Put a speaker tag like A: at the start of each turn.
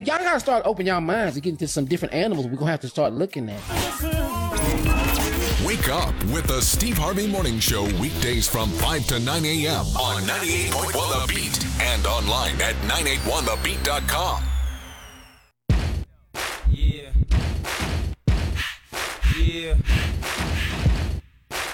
A: y'all gotta start opening y'all minds to get into some different animals we're gonna have to start looking at.
B: Wake up with the Steve Harvey Morning Show weekdays from 5 to 9 a.m. on 98.1 The Beat and online at 981thebeat.com.
C: Yeah.